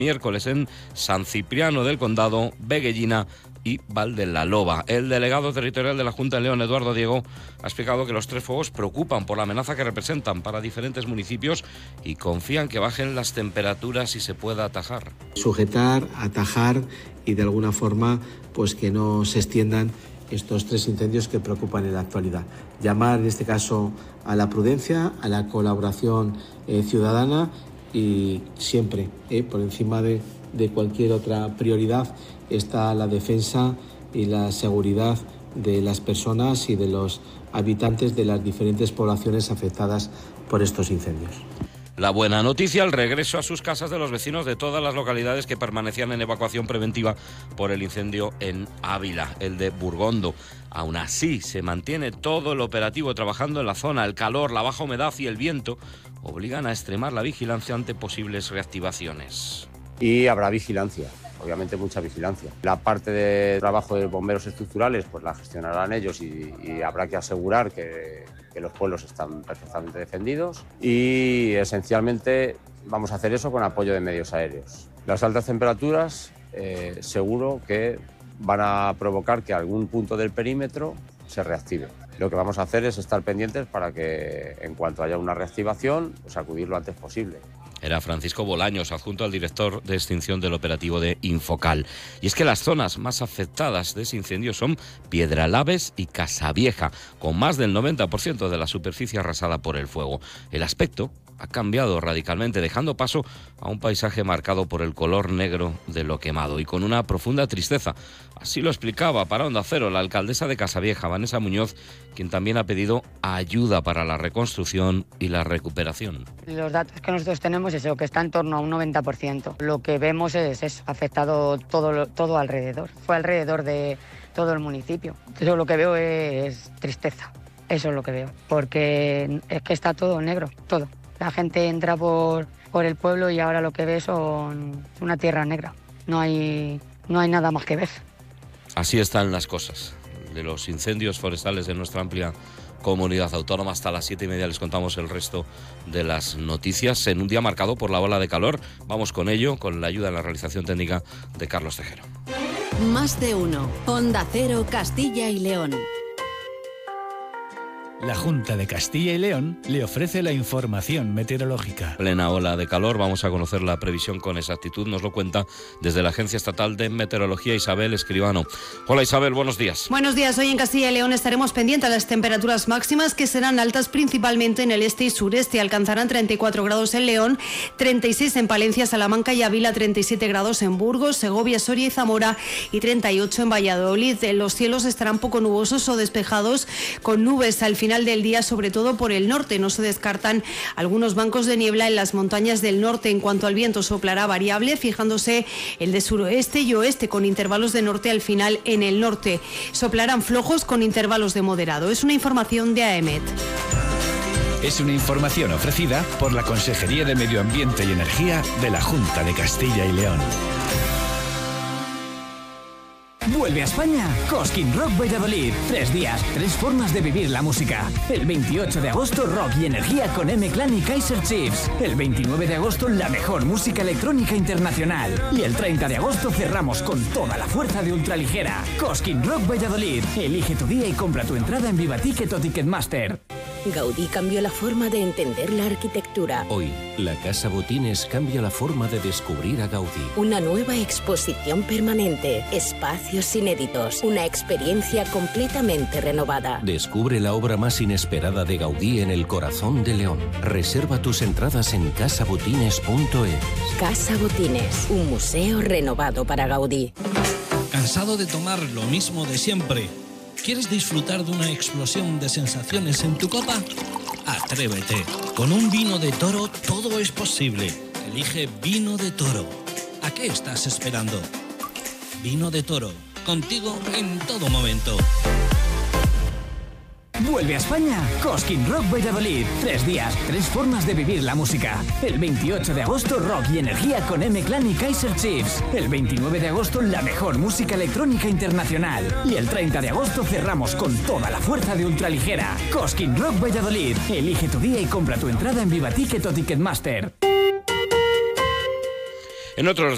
miércoles en San Cipriano del Condado, Veguellina y Valdelaloba. El delegado territorial de la Junta de León, Eduardo Diego, ha explicado que los tres fuegos preocupan por la amenaza que representan para diferentes municipios y confían que bajen las temperaturas y se pueda atajar. Sujetar, atajar y de alguna forma pues que no se extiendan estos tres incendios que preocupan en la actualidad. Llamar en este caso a la prudencia, a la colaboración ciudadana y siempre por encima de cualquier otra prioridad está la defensa y la seguridad de las personas y de los habitantes de las diferentes poblaciones afectadas por estos incendios. La buena noticia, el regreso a sus casas de los vecinos de todas las localidades que permanecían en evacuación preventiva por el incendio en Ávila, el de Burgondo. Aún así, se mantiene todo el operativo trabajando en la zona. El calor, la baja humedad y el viento obligan a extremar la vigilancia ante posibles reactivaciones. Y habrá vigilancia, obviamente mucha vigilancia. La parte de trabajo de bomberos estructurales pues la gestionarán ellos y habrá que asegurar que los pueblos están perfectamente defendidos y esencialmente vamos a hacer eso con apoyo de medios aéreos. Las altas temperaturas seguro que van a provocar que algún punto del perímetro se reactive. Lo que vamos a hacer es estar pendientes para que en cuanto haya una reactivación, pues acudir lo antes posible. Era Francisco Bolaños, adjunto al director de extinción del operativo de Infocal. Y es que las zonas más afectadas de ese incendio son Piedralaves y Casavieja, con más del 90% de la superficie arrasada por el fuego. El aspecto ha cambiado radicalmente, dejando paso a un paisaje marcado por el color negro de lo quemado y con una profunda tristeza. Así lo explicaba para Onda Cero la alcaldesa de Casavieja, Vanessa Muñoz, quien también ha pedido ayuda para la reconstrucción y la recuperación. Los datos que nosotros tenemos es que está en torno a un 90%. Lo que vemos es eso, afectado todo alrededor. Fue alrededor de todo el municipio. Yo lo que veo es tristeza. Eso es lo que veo. Porque es que está todo negro, todo. La gente entra por el pueblo y ahora lo que ve son una tierra negra. No hay nada más que ver. Así están las cosas. De los incendios forestales de nuestra amplia comunidad autónoma, hasta las 7:30 les contamos el resto de las noticias en un día marcado por la ola de calor. Vamos con ello, con la ayuda en la realización técnica de Carlos Tejero. Más de uno. Onda Cero, Castilla y León. La Junta de Castilla y León le ofrece la información meteorológica. Plena ola de calor, vamos a conocer la previsión con exactitud. Nos lo cuenta desde la Agencia Estatal de Meteorología Isabel Escribano. Hola Isabel, buenos días. Buenos días. Hoy en Castilla y León estaremos pendientes de las temperaturas máximas que serán altas principalmente en el este y sureste. Alcanzarán 34 grados en León, 36 en Palencia, Salamanca y Ávila, 37 grados en Burgos, Segovia, Soria y Zamora y 38 en Valladolid. Los cielos estarán poco nubosos o despejados con nubes al final del día, sobre todo por el norte. No se descartan algunos bancos de niebla en las montañas del norte. En cuanto al viento, soplará variable, fijándose el de suroeste y oeste con intervalos de norte al final en el norte. Soplarán flojos con intervalos de moderado. Es una información de AEMET. Es una información ofrecida por la Consejería de Medio Ambiente y Energía de la Junta de Castilla y León. Vuelve a España Cosquín Rock Valladolid. 3 días, 3 formas de vivir la música. El 28 de agosto, rock y energía con M-Clan y Kaiser Chiefs. El 29 de agosto, la mejor música electrónica internacional. Y el 30 de agosto cerramos con toda la fuerza de Ultraligera. Cosquín Rock Valladolid. Elige tu día y compra tu entrada en Vivaticket o Ticketmaster. Gaudí cambió la forma de entender la arquitectura. Hoy, la Casa Botines cambia la forma de descubrir a Gaudí. Una nueva exposición permanente, espacios inéditos, una experiencia completamente renovada. Descubre la obra más inesperada de Gaudí en el corazón de León. Reserva tus entradas en casabotines.es. Casa Botines, un museo renovado para Gaudí. ¿Cansado de tomar lo mismo de siempre? ¿Quieres disfrutar de una explosión de sensaciones en tu copa? Atrévete. Con un vino de Toro todo es posible. Elige Vino de Toro. ¿A qué estás esperando? Vino de Toro. Contigo en todo momento. Vuelve a España Cosquín Rock Valladolid. 3 días, 3 formas de vivir la música. El 28 de agosto, rock y energía con M-Clan y Kaiser Chiefs. El 29 de agosto, la mejor música electrónica internacional. Y el 30 de agosto cerramos con toda la fuerza de Ultraligera. Cosquín Rock Valladolid. Elige tu día y compra tu entrada en Vivaticket o Ticketmaster. En otros